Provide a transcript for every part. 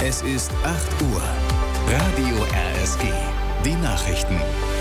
Es ist 8 Uhr. Radio RSG. Die Nachrichten.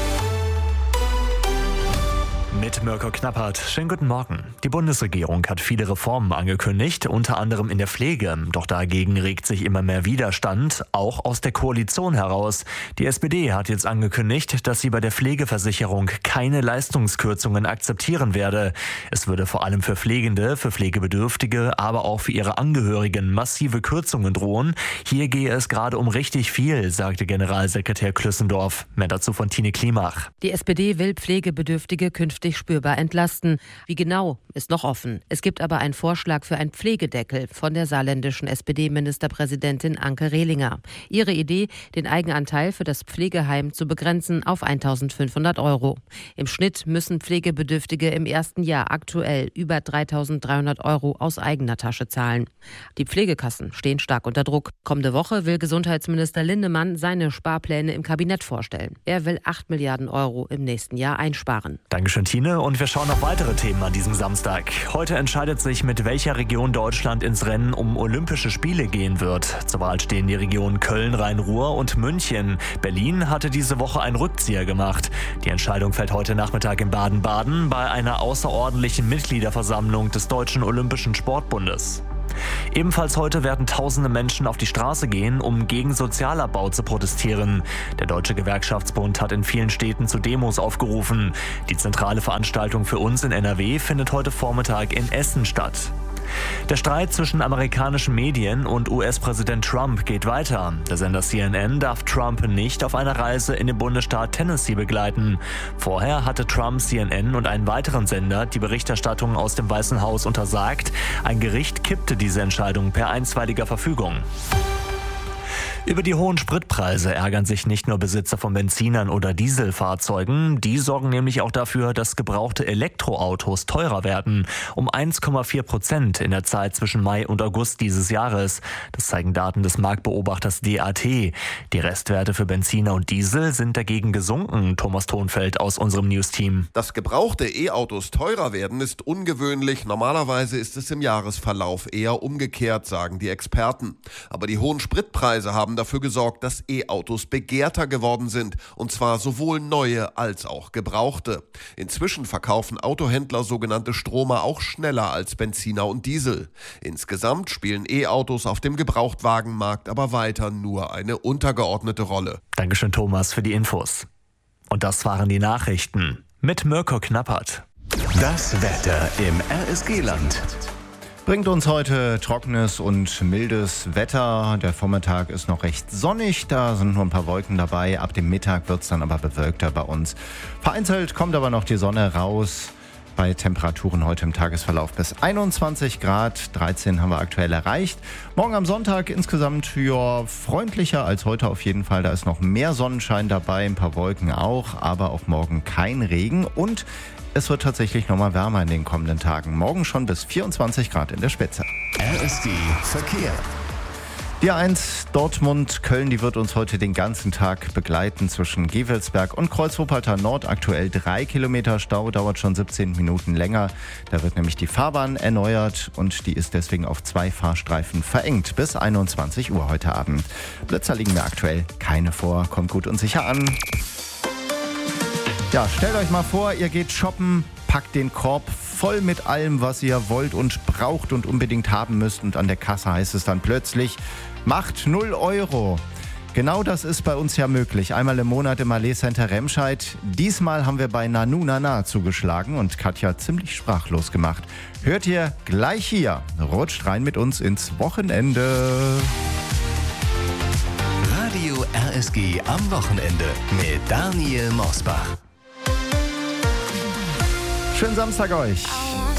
Mit Mirko Knappert. Schönen guten Morgen. Die Bundesregierung hat viele Reformen angekündigt, unter anderem in der Pflege. Doch dagegen regt sich immer mehr Widerstand, auch aus der Koalition heraus. Die SPD hat jetzt angekündigt, dass sie bei der Pflegeversicherung keine Leistungskürzungen akzeptieren werde. Es würde vor allem für Pflegende, für Pflegebedürftige, aber auch für ihre Angehörigen massive Kürzungen drohen. Hier gehe es gerade um richtig viel, sagte Generalsekretär Klüssendorf. Mehr dazu von Tine Klimach. Die SPD will Pflegebedürftige künftig spürbar entlasten. Wie genau, ist noch offen. Es gibt aber einen Vorschlag für einen Pflegedeckel von der saarländischen SPD-Ministerpräsidentin Anke Rehlinger. Ihre Idee, den Eigenanteil für das Pflegeheim zu begrenzen auf 1.500 €. Im Schnitt müssen Pflegebedürftige im ersten Jahr aktuell über 3.300 € aus eigener Tasche zahlen. Die Pflegekassen stehen stark unter Druck. Kommende Woche will Gesundheitsminister Lindemann seine Sparpläne im Kabinett vorstellen. Er will 8 Milliarden € im nächsten Jahr einsparen. Dankeschön, Tine. Und wir schauen auf weitere Themen an diesem Samstag. Heute entscheidet sich, mit welcher Region Deutschland ins Rennen um Olympische Spiele gehen wird. Zur Wahl stehen die Regionen Köln, Rhein-Ruhr und München. Berlin hatte diese Woche einen Rückzieher gemacht. Die Entscheidung fällt heute Nachmittag in Baden-Baden bei einer außerordentlichen Mitgliederversammlung des Deutschen Olympischen Sportbundes. Ebenfalls heute werden tausende Menschen auf die Straße gehen, um gegen Sozialabbau zu protestieren. Der Deutsche Gewerkschaftsbund hat in vielen Städten zu Demos aufgerufen. Die zentrale Veranstaltung für uns in NRW findet heute Vormittag in Essen statt. Der Streit zwischen amerikanischen Medien und US-Präsident Trump geht weiter. Der Sender CNN darf Trump nicht auf einer Reise in den Bundesstaat Tennessee begleiten. Vorher hatte Trump CNN und einen weiteren Sender die Berichterstattung aus dem Weißen Haus untersagt. Ein Gericht kippte diese Entscheidung per einstweiliger Verfügung. Über die hohen Spritpreise ärgern sich nicht nur Besitzer von Benzinern oder Dieselfahrzeugen. Die sorgen nämlich auch dafür, dass gebrauchte Elektroautos teurer werden. Um 1,4% in der Zeit zwischen Mai und August dieses Jahres. Das zeigen Daten des Marktbeobachters DAT. Die Restwerte für Benziner und Diesel sind dagegen gesunken. Thomas Thonfeld aus unserem News-Team. Dass gebrauchte E-Autos teurer werden, ist ungewöhnlich. Normalerweise ist es im Jahresverlauf eher umgekehrt, sagen die Experten. Aber die hohen Spritpreise haben dafür gesorgt, dass E-Autos begehrter geworden sind, und zwar sowohl neue als auch gebrauchte. Inzwischen verkaufen Autohändler sogenannte Stromer auch schneller als Benziner und Diesel. Insgesamt spielen E-Autos auf dem Gebrauchtwagenmarkt aber weiter nur eine untergeordnete Rolle. Dankeschön, Thomas, für die Infos. Und das waren die Nachrichten mit Mirko Knappert. Das Wetter im RSG-Land. Bringt uns heute trockenes und mildes Wetter. Der Vormittag ist noch recht sonnig, da sind nur ein paar Wolken dabei. Ab dem Mittag wird es dann aber bewölkter bei uns. Vereinzelt kommt aber noch die Sonne raus. Bei Temperaturen heute im Tagesverlauf bis 21 Grad, 13 haben wir aktuell erreicht. Morgen am Sonntag insgesamt freundlicher als heute auf jeden Fall. Da ist noch mehr Sonnenschein dabei, ein paar Wolken auch, aber auch morgen kein Regen. Und es wird tatsächlich nochmal wärmer in den kommenden Tagen. Morgen schon bis 24 Grad in der Spitze. RSG Verkehr. Die A1 Dortmund-Köln, die wird uns heute den ganzen Tag begleiten zwischen Gevelsberg und Kreuz-Wuppertal Nord. Aktuell 3 Kilometer Stau, dauert schon 17 Minuten länger. Da wird nämlich die Fahrbahn erneuert und die ist deswegen auf 2 Fahrstreifen verengt bis 21 Uhr heute Abend. Blitzer liegen mir aktuell keine vor, kommt gut und sicher an. Ja, stellt euch mal vor, ihr geht shoppen, packt den Korb voll mit allem, was ihr wollt und braucht und unbedingt haben müsst. Und an der Kasse heißt es dann plötzlich, macht 0 €. Genau das ist bei uns ja möglich. Einmal im Monat im Malé Center Remscheid. Diesmal haben wir bei Nanu Nana zugeschlagen und Katja ziemlich sprachlos gemacht. Hört ihr gleich hier. Rutscht rein mit uns ins Wochenende. Radio RSG am Wochenende mit Daniel Mosbach. Schönen Samstag euch.